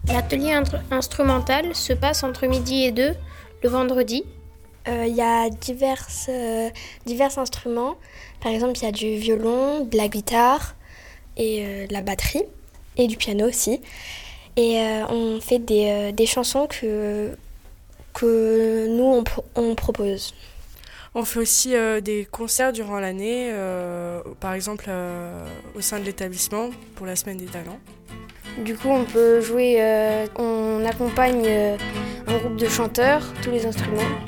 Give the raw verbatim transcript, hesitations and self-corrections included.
L'atelier intr- instrumental se passe entre midi et deux le vendredi. Il euh, y a divers, euh, divers instruments. Par exemple, il y a du violon, de la guitare et euh, de la batterie et du piano aussi. Et euh, on fait des, euh, des chansons que, que nous, on, pro- on propose. On fait aussi euh, des concerts durant l'année, euh, par exemple euh, au sein de l'établissement pour la Semaine des Talents. Du coup, on peut jouer, euh, on accompagne euh, un groupe de chanteurs, tous les instruments.